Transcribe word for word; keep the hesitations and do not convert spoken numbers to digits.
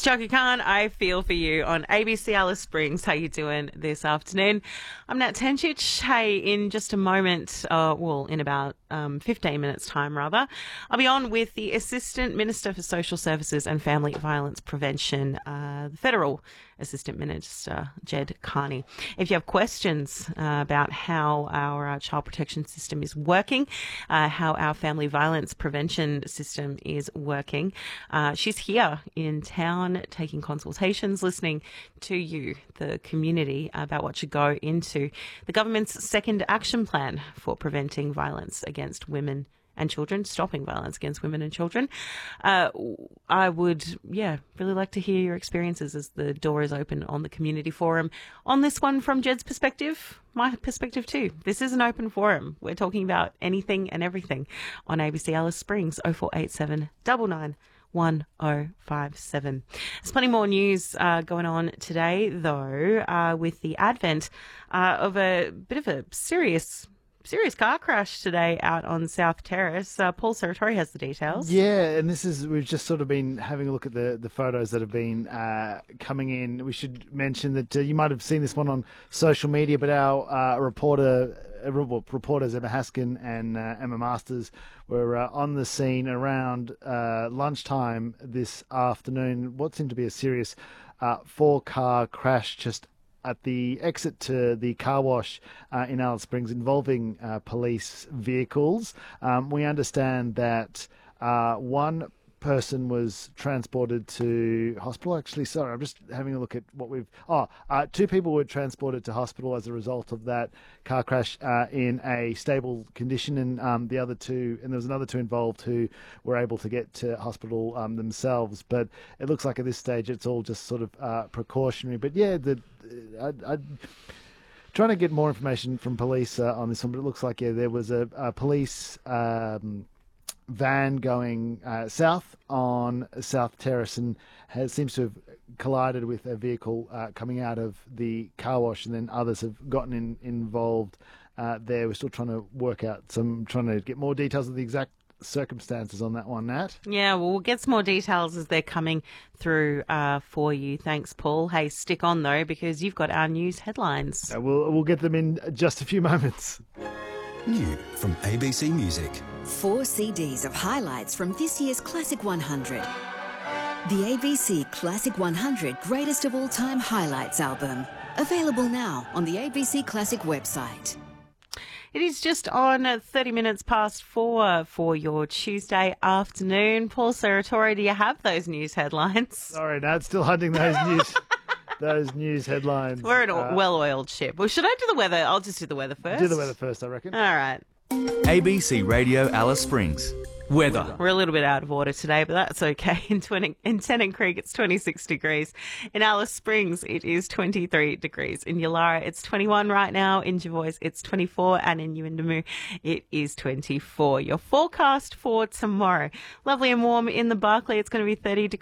Chaka Khan, I feel for you on A B C Alice Springs. How you doing this afternoon? I'm Nat Tenchich. Hey, in just a moment, uh, well, in about um, fifteen minutes time, rather, I'll be on with the Assistant Minister for Social Services and Family Violence Prevention, uh, the Federal Assistant Minister, Ged Kearney. If you have questions uh, about how our uh, child protection system is working, uh, how our family violence prevention system is working, uh, she's here in town taking consultations, listening to you, the community, about what should go into the government's second action plan for preventing violence against women and children, stopping violence against women and children. Uh, I would, yeah, really like to hear your experiences as the door is open on the community forum. On this one, from Jed's perspective, my perspective too. This is an open forum. We're talking about anything and everything on A B C Alice Springs, oh four eight seven, nine nine one oh five seven. There's plenty more news uh, going on today, though, uh, with the advent uh, of a bit of a serious Serious car crash today out on South Terrace. Uh, Paul Serratori has the details. Yeah, and this is, we've just sort of been having a look at the, the photos that have been uh, coming in. We should mention that uh, you might have seen this one on social media, but our uh, reporter, uh, reporters Emma Haskin and uh, Emma Masters were uh, on the scene around uh, lunchtime this afternoon. What seemed to be a serious uh, four-car crash just at the exit to the car wash uh, in Alice Springs involving uh, police vehicles. Um, we understand that uh, one person was transported to hospital. Actually, sorry, I'm just having a look at what we've... Oh, uh, two people were transported to hospital as a result of that car crash uh, in a stable condition, and um, the other two, and there was another two involved who were able to get to hospital um, themselves. But it looks like at this stage it's all just sort of uh, precautionary. But yeah, the... I, I, trying to get more information from police uh, on this one, but it looks like, yeah, there was a, a police... Um, van going uh, south on South Terrace and has, seems to have collided with a vehicle uh, coming out of the car wash, and then others have gotten in, involved uh, there. We're still trying to work out some, trying to get more details of the exact circumstances on that one, Nat. Yeah, well, we'll get some more details as they're coming through uh, for you. Thanks, Paul. Hey, stick on, though, because you've got our news headlines. Uh, we'll, we'll get them in just a few moments. New from A B C Music. Four C Ds of highlights from this year's Classic one hundred. The A B C Classic one hundred Greatest of All Time Highlights album. Available now on the A B C Classic website. It is just on thirty minutes past four for your Tuesday afternoon. Paul Serratori, do you have those news headlines? Sorry, Nat, still hunting those news those news headlines. We're an uh, well-oiled ship. Well, should I do the weather? I'll just do the weather first. Do the weather first, I reckon. All right. A B C Radio Alice Springs. Weather. We're a little bit out of order today, but that's okay. In, twenty, in Tennant Creek, it's twenty-six degrees. In Alice Springs, it is twenty-three degrees. In Yulara, it's twenty-one right now. In Jervois, it's twenty-four. And in Yuendamu, it is twenty-four. Your forecast for tomorrow. Lovely and warm in the Barclay. It's going to be thirty degrees.